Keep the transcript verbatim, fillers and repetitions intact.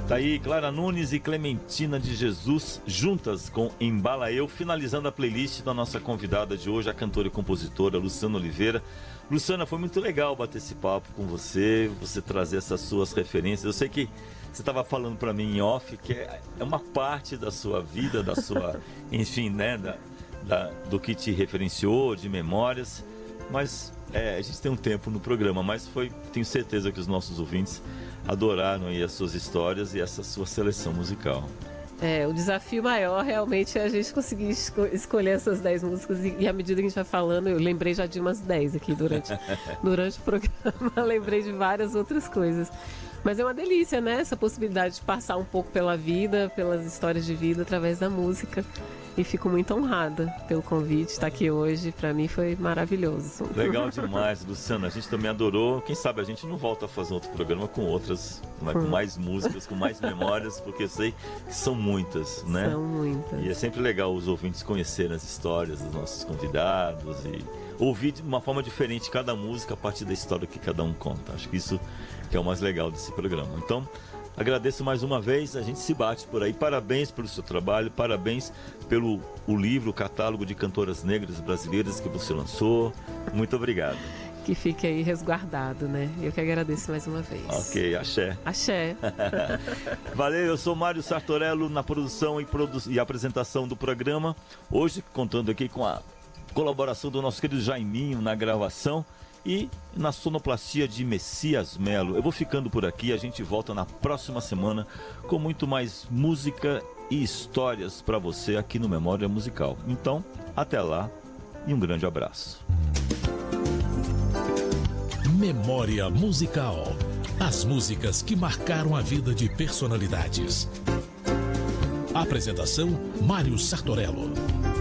Tá aí Clara Nunes e Clementina de Jesus juntas com Embala Eu, finalizando a playlist da nossa convidada de hoje, a cantora e compositora Luciana Oliveira. Luciana, foi muito legal bater esse papo com você, você trazer essas suas referências. Eu sei que você estava falando para mim em off que é uma parte da sua vida, da sua, enfim, né, da, da, do que te referenciou, de memórias, mas é, a gente tem um tempo no programa, mas foi, tenho certeza que os nossos ouvintes adoraram aí as suas histórias e essa sua seleção musical. É, o desafio maior realmente é a gente conseguir esco- escolher essas dez músicas e, e à medida que a gente vai falando, eu lembrei já de umas dez aqui durante, durante o programa, lembrei de várias outras coisas. Mas é uma delícia, né? Essa possibilidade de passar um pouco pela vida, pelas histórias de vida através da música. E fico muito honrada pelo convite, estar aqui hoje. Para mim foi maravilhoso. Legal demais, Luciana. A gente também adorou. Quem sabe a gente não volta a fazer outro programa com outras, né? Com mais músicas, com mais memórias, porque eu sei que são muitas, né? São muitas. E é sempre legal os ouvintes conhecerem as histórias dos nossos convidados e ouvir de uma forma diferente cada música a partir da história que cada um conta. Acho que isso que é o mais legal desse programa. Então, agradeço mais uma vez, a gente se bate por aí. Parabéns pelo seu trabalho, parabéns pelo o livro, o catálogo de cantoras negras brasileiras que você lançou. Muito obrigado. Que fique aí resguardado, né? Eu que agradeço mais uma vez. Ok, axé. Axé. Valeu, eu sou Mário Sartorello na produção e, produ... e apresentação do programa. Hoje contando aqui com a colaboração do nosso querido Jaiminho na gravação e na sonoplastia de Messias Melo. Eu vou ficando por aqui, a gente volta na próxima semana com muito mais música e histórias para você aqui no Memória Musical. Então, até lá e um grande abraço. Memória Musical. As músicas que marcaram a vida de personalidades. Apresentação: Mário Sartorello.